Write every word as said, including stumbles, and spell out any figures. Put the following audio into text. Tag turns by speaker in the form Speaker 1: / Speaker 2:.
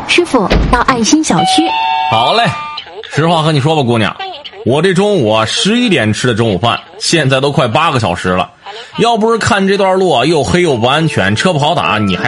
Speaker 1: 师傅，到爱心小区。
Speaker 2: 好嘞，实话和你说吧，姑娘，我这中午啊十一点吃的中午饭，现在都快八个小时了。要不是看这段路啊又黑又不安全，车不好打，你还